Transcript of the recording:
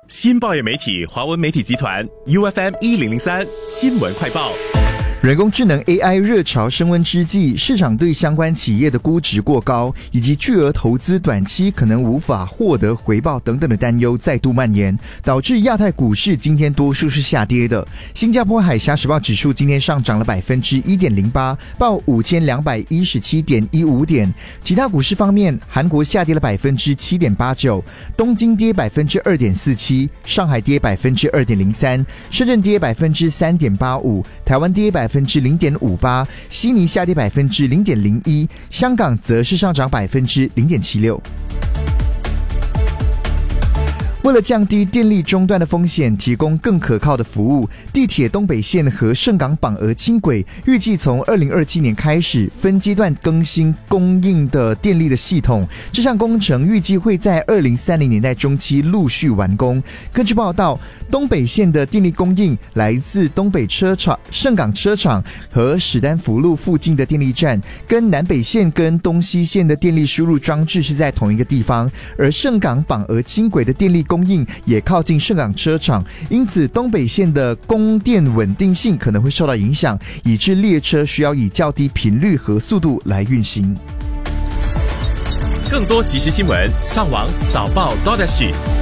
新报业媒体华文媒体集团 UFM1003 新闻快报。 人工智能 AI 热潮升温之际，市场对相关企业的估值过高，以及巨额投资短期可能无法获得回报等等的担忧再度蔓延，导致亚太股市今天多数是下跌的。新加坡海峡时报指数今天上涨了 1.08%， 报 5217.15 点。其他股市方面，韩国下跌了 7.89%， 东京跌 2.47%， 上海跌 2.03%， 深圳跌 3.85%， 台湾跌 0.58%， 悉尼下跌 0.01%， 香港则是上涨 0.76%。为了降低电力中断的风险，提供更可靠的服务，地铁东北线和盛港绑鹅轻轨预计从2027年开始分阶段更新供应的电力的系统。这项工程预计会在2030年代中期陆续完工。根据报道，东北线的电力供应来自东北车厂、盛港车厂和史丹福路附近的电力站，跟南北线跟东西线的电力输入装置是在同一个地方，而盛港绑鹅轻轨的电力供应也靠近盛港车厂，因此东北线的供电稳定性可能会受到影响，以致列车需要以较低频率和速度来运行。 更多即时新闻，上网早报 .SG。